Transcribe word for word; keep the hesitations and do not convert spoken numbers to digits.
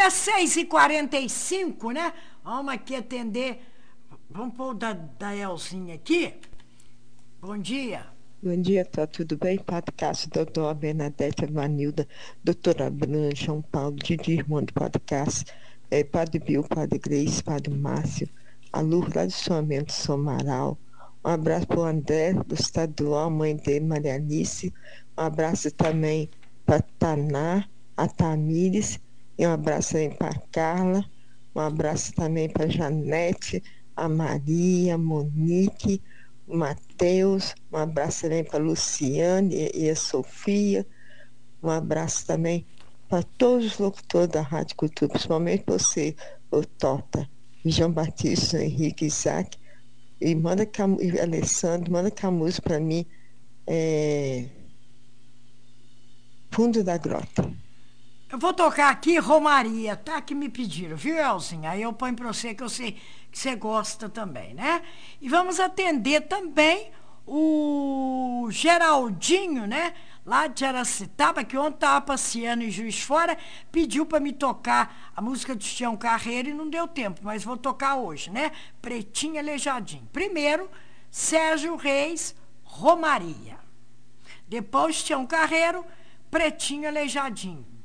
é seis e quarenta e cinco, né? Vamos aqui atender. Vamos pôr o da, da Elzinha aqui. Bom dia. Bom dia, tá tudo bem? Padre Cássio, doutora Bernadette, Vanilda, doutora Bruna, João Paulo, Didi, irmão do Padre Cássio, eh, Padre Bill, Padre Grace, Padre Márcio, a Lourdes lá do Somento, Somaral. Um abraço para o André, do Estadual, mãe dele, Maria Alice. Um abraço também para a Taná, a Tamires, e um abraço também para a Carla. Um abraço também para a Janete, a Maria, a Monique, Matheus, um abraço também para a Luciane e a Sofia, um abraço também para todos os locutores da Rádio Cultura, principalmente você, o Tota, e João Batista, Henrique, Isaac, e manda Cam... e Alessandro, manda Camus para mim, é... Fundo da Grota. Eu vou tocar aqui Romaria, tá? Que me pediram, viu, Elzinha? Aí eu ponho pra você que eu sei que você gosta também, né? E vamos atender também o Geraldinho, né? Lá de Aracitaba, que ontem estava passeando em Juiz de Fora, pediu para me tocar a música do Tião Carreiro e não deu tempo, mas vou tocar hoje, né? Pretinho Aleijadinho. Primeiro, Sérgio Reis, Romaria. Depois, Tião Carreiro, Pretinho Aleijadinho.